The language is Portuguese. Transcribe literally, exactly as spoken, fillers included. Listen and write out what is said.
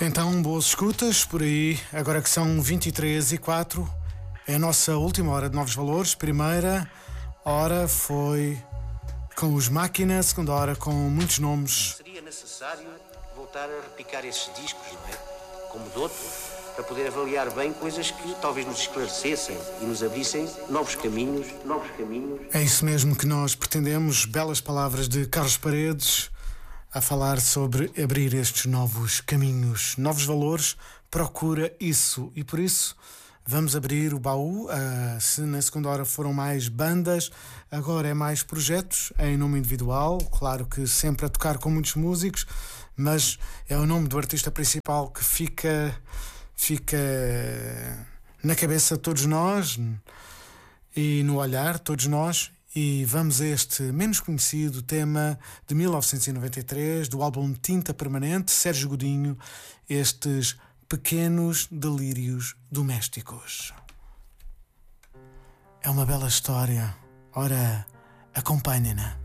Então, boas escutas por aí, agora que são vinte e três e quatro, é a nossa última hora de Novos Valores. Primeira hora foi com os Máquina, segunda hora com muitos nomes. Seria necessário voltar a repicar esses discos, não é? Como de outro, para poder avaliar bem coisas que talvez nos esclarecessem e nos abrissem novos caminhos, novos caminhos. É isso mesmo que nós pretendemos, belas palavras de Carlos Paredes, a falar sobre abrir estes novos caminhos, novos valores, procura isso. E por isso vamos abrir o baú. Uh, se na segunda hora foram mais bandas, agora é mais projetos em nome individual. Claro que sempre a tocar com muitos músicos, mas é o nome do artista principal que fica, fica na cabeça de todos nós e no olhar de todos nós. E vamos a este menos conhecido tema de mil novecentos e noventa e três, do álbum Tinta Permanente, Sérgio Godinho, estes pequenos delírios domésticos. É uma bela história. Ora, acompanhem-na.